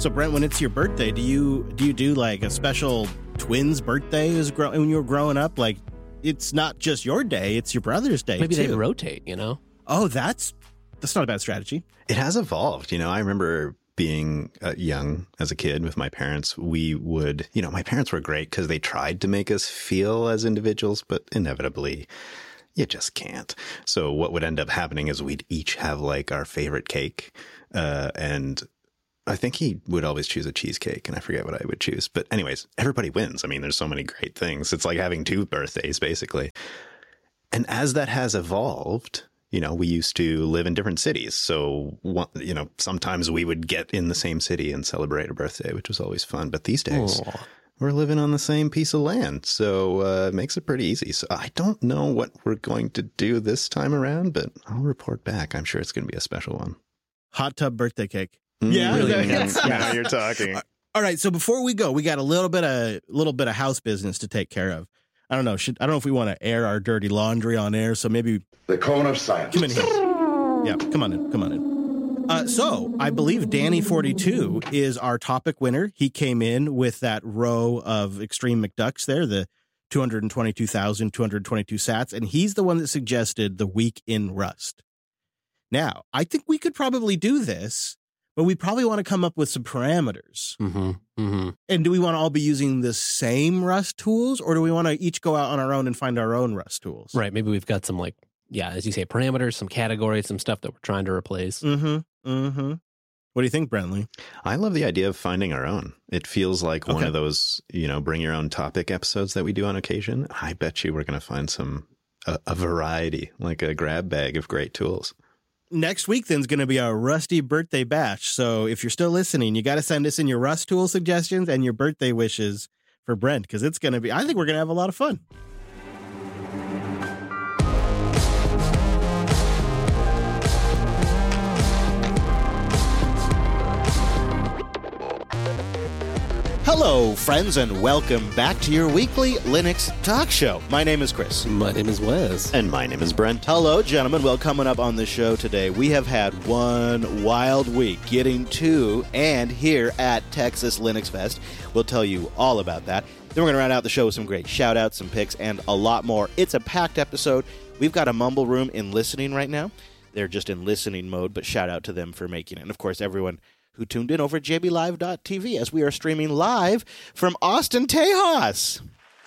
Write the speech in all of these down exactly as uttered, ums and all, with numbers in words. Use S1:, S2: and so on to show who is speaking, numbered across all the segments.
S1: So, Brent, when it's your birthday, do you do you do like a special twins' birthday as grow- when you were growing up? Like, it's not just your day; it's your brother's day.
S2: Maybe
S1: too.
S2: they rotate. You know?
S1: Oh, that's that's not a bad strategy.
S3: It has evolved. You know, I remember being uh, young as a kid with my parents. We would, you know, my parents were great because they tried to make us feel as individuals, but inevitably, you just can't. So what would end up happening is we'd each have like our favorite cake, uh, and I think he would always choose a cheesecake, and I forget what I would choose. But anyways, everybody wins. I mean, there's so many great things. It's like having two birthdays, basically. And as that has evolved, you know, we used to live in different cities. So, you know, sometimes we would get in the same city and celebrate a birthday, which was always fun. But these days, Aww. we're living on the same piece of land. So uh, it makes it pretty easy. So I don't know what we're going to do this time around, but I'll report back. I'm sure it's going to be a special one.
S1: Hot tub birthday cake.
S3: Yeah,
S1: really.
S3: Now you're talking.
S1: All right, so before we go, we got a little bit of little bit of house business to take care of. I don't know. Should I don't know if we want to air our dirty laundry on air. So maybe
S4: the cone of silence.
S1: Come in here. Yeah, come on in. Come on in. Uh, so I believe Danny forty-two is our topic winner. He came in with that row of Extreme McDucks there, the two hundred twenty-two thousand two hundred twenty-two sats, and he's the one that suggested the week in Rust. Now, I think we could probably do this. But we probably want to come up with some parameters.
S2: Mm-hmm, mm-hmm.
S1: And do we want to all be using the same Rust tools, or do we want to each go out on our own and find our own Rust tools?
S2: Right. Maybe we've got some, like, yeah, as you say, parameters, some categories, some stuff that we're trying to replace.
S1: Mm-hmm. Mm-hmm. What do you think, Brentley?
S3: I love the idea of finding our own. It feels like
S1: okay.
S3: one of those, you know, bring your own topic episodes that we do on occasion. I bet you we're going to find some, a, a variety, like a grab bag of great tools.
S1: Next week, then, is going to be our Rusty birthday bash. So if you're still listening, you got to send us in your Rust tool suggestions and your birthday wishes for Brent, because it's going to be, I think we're going to have a lot of fun. Hello, friends, and welcome back to your weekly Linux talk show. My name is Chris.
S2: My name is Wes.
S3: And my name is Brent.
S1: Hello, gentlemen. Well, coming up on the show today, we have had one wild week getting to and here at Texas Linux Fest. We'll tell you all about that. Then we're going to round out the show with some great shout-outs, some picks, and a lot more. It's a packed episode. We've got a Mumble Room in listening right now. They're just in listening mode, but shout out to them for making it. And, of course, everyone who tuned in over at j b live dot t v as we are streaming live from Austin, Tejas.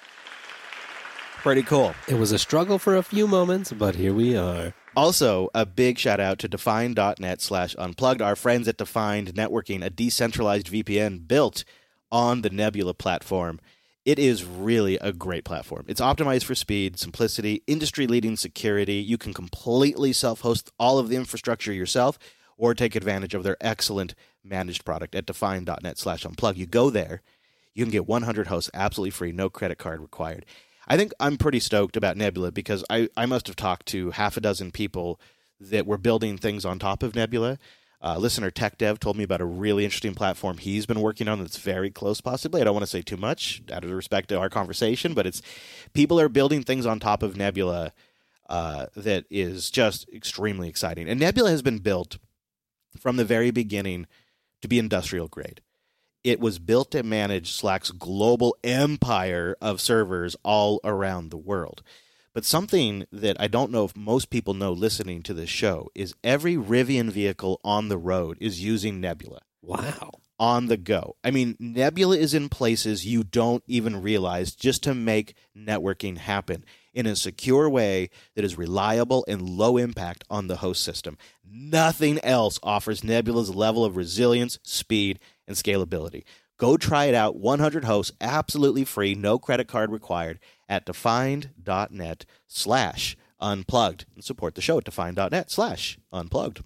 S1: Pretty cool.
S2: It was a struggle for a few moments, but here we are.
S1: Also, a big shout out to Defined.net slash unplugged, our friends at Defined Networking, a decentralized V P N built on the Nebula platform. It is really a great platform. It's optimized for speed, simplicity, industry-leading security. You can completely self-host all of the infrastructure yourself, or take advantage of their excellent managed product at Defined.net slash unplug. You go there, you can get one hundred hosts absolutely free, no credit card required. I think I'm pretty stoked about Nebula because I, I must have talked to half a dozen people that were building things on top of Nebula. Uh, listener Tech Dev told me about a really interesting platform he's been working on that's very close, possibly. I don't want to say too much out of respect to our conversation, but it's people are building things on top of Nebula uh, that is just extremely exciting. And Nebula has been built from the very beginning to be industrial grade. It was built to manage Slack's global empire of servers all around the world. But something that I don't know if most people know listening to this show is every Rivian vehicle on the road is using Nebula.
S2: Wow.
S1: On the go. I mean, Nebula is in places you don't even realize just to make networking happen in a secure way that is reliable and low impact on the host system. Nothing else offers Nebula's level of resilience, speed, and scalability. Go try it out. one hundred hosts, absolutely free, no credit card required at defined.net slash unplugged. And support the show at defined.net slash unplugged.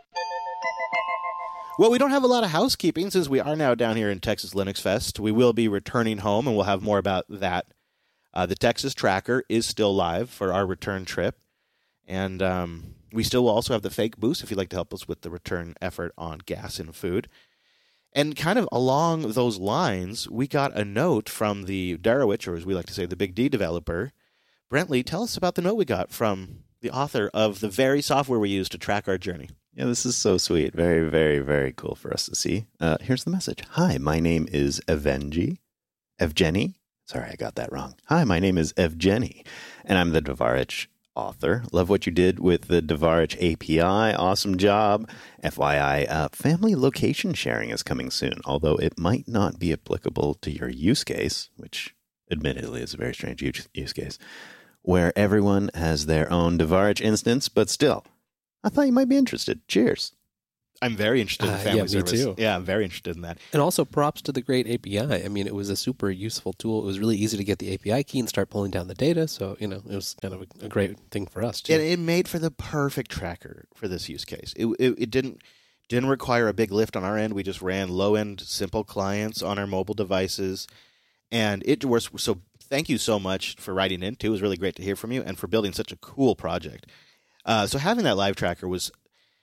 S1: Well, we don't have a lot of housekeeping since we are now down here in Texas Linux Fest. We will be returning home, and we'll have more about that. Uh, the Texas Tracker is still live for our return trip. And um, we still will also have the fake boost if you'd like to help us with the return effort on gas and food. And kind of along those lines, we got a note from the Darowitch, or as we like to say, the Big D developer. Brentley, tell us about the note we got from the author of the very software we use to track our journey.
S3: Yeah, this is so sweet. Very, very, very cool for us to see. Uh, here's the message. Hi, my name is Evgeny. Evgeny? Sorry, I got that wrong. Hi, my name is Evgeny, and I'm the Dvarich author. Love what you did with the Dvarich A P I. Awesome job. F Y I, uh, family location sharing is coming soon, although it might not be applicable to your use case, which admittedly is a very strange use, use case, where everyone has their own Dvarich instance, but still, I thought you might be interested. Cheers.
S1: I'm very interested in
S2: Uh,
S1: family
S2: yeah, me
S1: service.
S2: too.
S1: Yeah, I'm very interested in that.
S2: And also props to the great A P I. I mean, it was a super useful tool. It was really easy to get the A P I key and start pulling down the data. So, you know, it was kind of a, a great thing for us, too.
S1: And it made for the perfect tracker for this use case. It, it, it didn't didn't require a big lift on our end. We just ran low-end, simple clients on our mobile devices. And it was so thank you so much for writing in, too. It was really great to hear from you and for building such a cool project. Uh, so having that live tracker was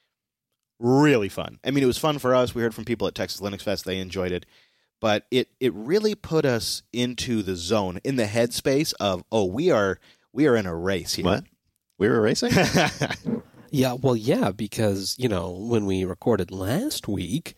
S1: really fun. I mean, it was fun for us. We heard from people at Texas Linux Fest. They enjoyed it. But it it really put us into the zone, in the headspace of, oh, we are we are in a race here.
S3: What? We were racing?
S2: Yeah, well, yeah, because, you know, when we recorded last week,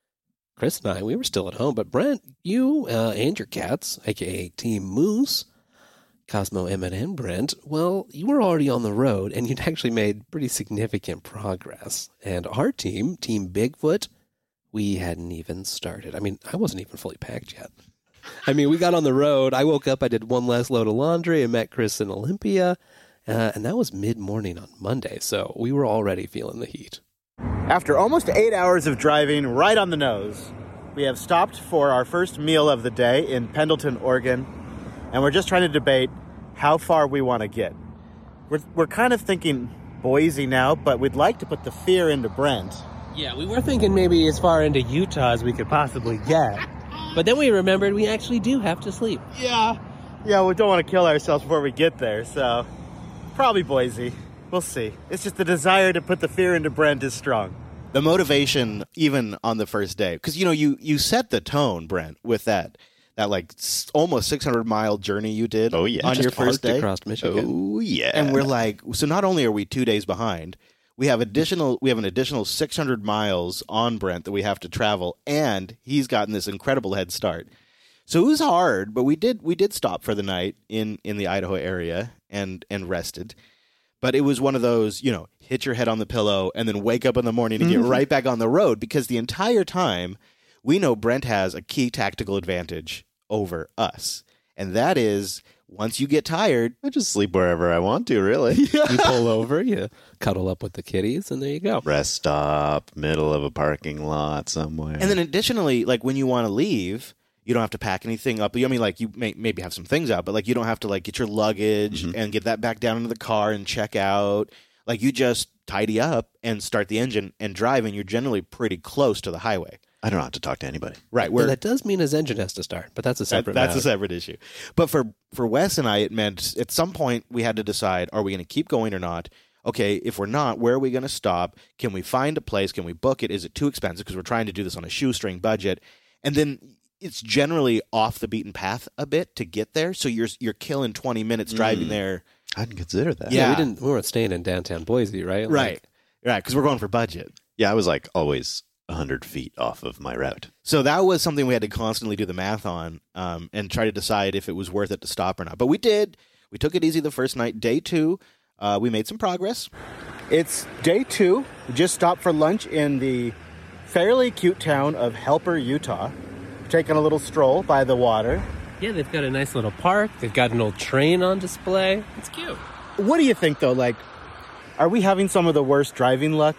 S2: Chris and I, we were still at home. But Brent, you uh, and your cats, a k a. Team Moose, Cosmo, Emmett, and Brent, well, you were already on the road, and you'd actually made pretty significant progress. And our team, Team Bigfoot, we hadn't even started. I mean, I wasn't even fully packed yet. I mean, we got on the road. I woke up, I did one last load of laundry, and met Chris in Olympia, uh, and that was mid-morning on Monday, so we were already feeling the heat.
S4: After almost eight hours of driving right on the nose, we have stopped for our first meal of the day in Pendleton, Oregon, and we're just trying to debate how far we want to get. We're, we're kind of thinking Boise now, but we'd like to put the fear into Brent.
S5: Yeah, we were thinking maybe as far into Utah as we could possibly get. But then we remembered we actually do have to sleep.
S4: Yeah. Yeah, we don't want to kill ourselves before we get there, so probably Boise. We'll see. It's just the desire to put the fear into Brent is strong.
S1: The motivation, even on the first day, because, you know, you, you set the tone, Brent, with that. That like s- almost six hundred mile journey you did
S3: Oh, yeah.
S1: on
S2: Just
S1: your first
S2: parked
S1: day.
S2: across Michigan.
S3: Oh, yeah.
S1: And we're like, so not only are we two days behind, we have additional, we have an additional six hundred miles on Brent that we have to travel, and he's gotten this incredible head start. So it was hard, but we did we did stop for the night in, in the Idaho area and and rested. But it was one of those, you know, hit your head on the pillow and then wake up in the morning and get right back on the road, because the entire time we know Brent has a key tactical advantage over us. And that is, once you get tired,
S3: I just sleep wherever I want to, really.
S2: You pull over, you cuddle up with the kitties, and there you go.
S3: Rest stop, middle of a parking lot somewhere.
S1: and then additionally, like when you want to leave, you don't have to pack anything up. I mean, like you may maybe have some things out, but like you don't have to like get your luggage
S3: Mhm.
S1: and get that back down into the car and check out. Like you just tidy up and start the engine and drive, and you're generally pretty close to the highway.
S3: I don't have to talk to anybody.
S1: Right.
S2: Well,
S1: Where
S2: that does mean his engine has to start, but that's a
S1: that,
S2: separate
S1: that's a
S2: matter.
S1: separate issue. But for for Wes and I, it meant at some point we had to decide: are we going to keep going or not? Okay, if we're not, where are we going to stop? Can we find a place? Can we book it? Is it too expensive? Because we're trying to do this on a shoestring budget, and then it's generally off the beaten path a bit to get there. So you're you're killing twenty minutes driving
S3: Mm.
S1: there.
S3: I hadn't considered that.
S2: Yeah,
S1: Yeah.
S2: we didn't. We weren't staying in downtown Boise, right?
S1: Right,
S2: Like,
S1: right, because we're going for budget.
S3: Yeah, I was like always one hundred feet off of my route.
S1: So that was something we had to constantly do the math on um, and try to decide if it was worth it to stop or not. But we did. We took it easy the first night. Day two, uh, we made some progress.
S4: It's day two. We just stopped for lunch in the fairly cute town of Helper, Utah. We're taking a little stroll by the water.
S5: Yeah, they've got a nice little park. They've got an old train on display. It's cute.
S4: What do you think, though? Like, are we having some of the worst driving luck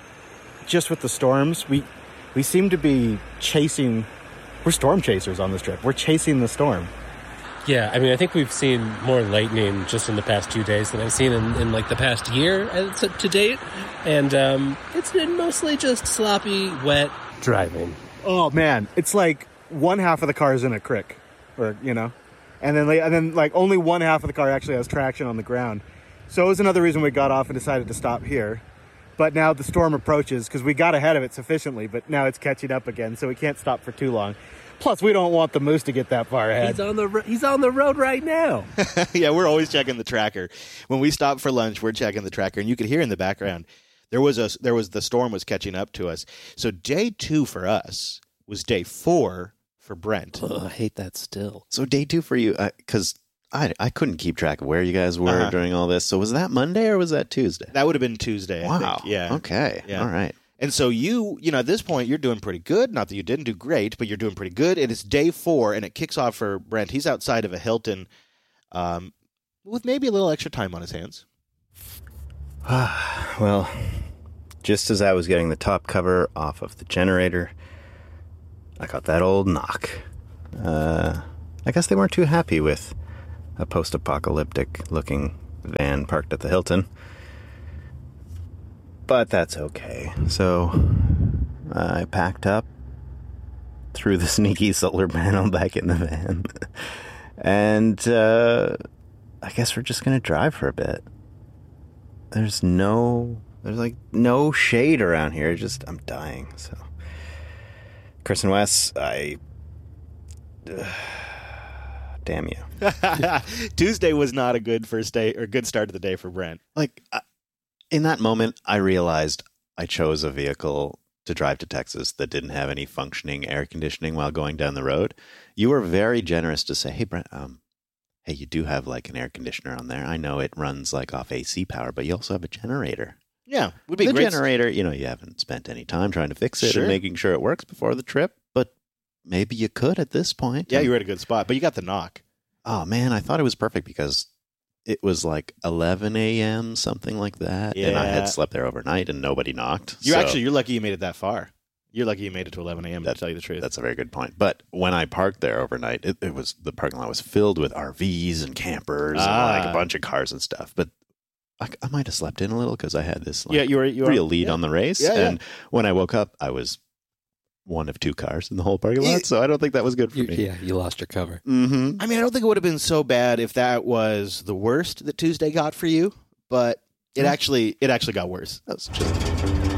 S4: just with the storms? We we seem to be chasing. We're storm chasers on this trip. We're chasing the storm.
S5: Yeah, I mean, I think we've seen more lightning just in the past two days than I've seen in, in like the past year uh, to, to date. And um, it's been mostly just sloppy, wet driving.
S4: Oh man, it's like one half of the car is in a creek, or you know, and then like, and then like only one half of the car actually has traction on the ground. So it was another reason we got off and decided to stop here. But now the storm approaches because we got ahead of it sufficiently, but now it's catching up again, so we can't stop for too long. Plus, we don't want the moose to get that far ahead.
S5: He's on the ro- he's on the road right now.
S1: Yeah, we're always checking the tracker. When we stop for lunch, we're checking the tracker, and you could hear in the background There was a there was the storm was catching up to us. So day two for us was day four for Brent.
S2: Ugh, I hate that still.
S3: So day two for you, because I, I couldn't keep track of where you guys were
S1: Uh-huh.
S3: during all this. So was that Monday or was that Tuesday?
S1: That would have been Tuesday. I
S3: Wow.
S1: think. Yeah.
S3: Okay.
S1: Yeah.
S3: All right.
S1: And so you, you know, at this point, you're doing pretty good. Not that you didn't do great, but you're doing pretty good. And it's day four, and it kicks off for Brent. He's outside of a Hilton um, with maybe a little extra time on his hands.
S3: Well, just as I was getting the top cover off of the generator, I got that old knock. Uh, I guess they weren't too happy with a post-apocalyptic looking van parked at the Hilton. But that's okay. So I packed up, threw the sneaky solar panel back in the van, and uh, I guess we're just going to drive for a bit. There's no, there's like no shade around here. Just, I'm dying. So, Chris and Wes, I, uh, damn you.
S1: Tuesday was not a good first day or good start of the day for Brent.
S3: Like, I, in that moment, I realized I chose a vehicle to drive to Texas that didn't have any functioning air conditioning while going down the road. You were very generous to say, hey, Brent, um, hey, you do have like an air conditioner on there. I know it runs like off A C power, but you also have a generator.
S1: Yeah, would be
S3: The
S1: great.
S3: generator, you know, you haven't spent any time trying to fix it
S1: Sure.
S3: and making sure it works before the trip, but maybe you could at this point.
S1: Yeah,
S3: And-
S1: you were at a good spot, but you got the knock.
S3: Oh, man, I thought it was perfect because it was like eleven a.m., something like that. And I
S1: Yeah.
S3: had slept there overnight and nobody knocked.
S1: You're
S3: So
S1: actually, you're lucky you made it that far. You're lucky you made it to eleven a.m. to
S3: That-
S1: tell you the truth.
S3: That's a very good point. But when I parked there overnight, it, it was the parking lot was filled with R Vs and campers
S1: Ah.
S3: and like a bunch of cars and stuff. But I, I might have slept in a little because I had this like,
S1: yeah, you were you were
S3: real lead
S1: yeah.
S3: on the race.
S1: Yeah, yeah.
S3: And when I woke up, I was one of two cars in the whole parking
S1: Yeah.
S3: lot. So I don't think that was good for
S2: You,
S3: me.
S2: yeah, you lost your cover.
S3: Mm-hmm.
S1: I mean, I don't think it would have been so bad if that was the worst that Tuesday got for you, but it
S3: Yeah.
S1: actually it actually got worse.
S3: That's just